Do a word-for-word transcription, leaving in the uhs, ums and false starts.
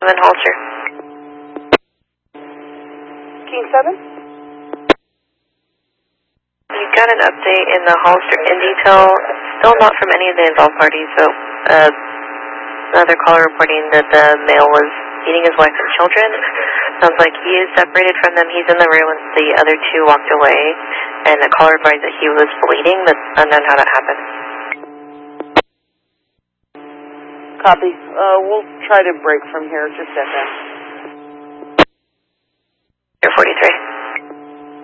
Seven Holster. King seven? You got an update in the Holster in detail, still not from any of the involved parties, so uh, another caller reporting that the male was beating his wife and children. Sounds like he is separated from them. He's in the room and the other two walked away, and the caller advised that he was bleeding, but unknown how that happened. Copy. Uh, we'll try to break from here. Just a second.